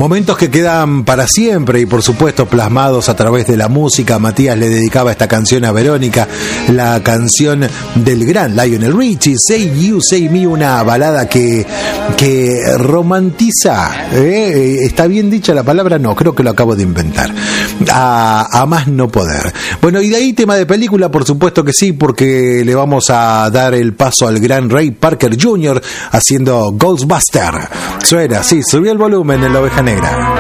Momentos que quedan para siempre y por supuesto plasmados a través de la música. Matías le dedicaba esta canción a Verónica, la canción del gran Lionel Richie, Say You, Say Me, una balada que romantiza, ¿está bien dicha la palabra? No, creo que lo acabo de inventar, a más no poder. Bueno, y de ahí tema de película, por supuesto que sí, porque le vamos a dar el paso al gran Ray Parker Jr. haciendo Ghostbuster. Suena, sí, subí el volumen en la Oveja Negra.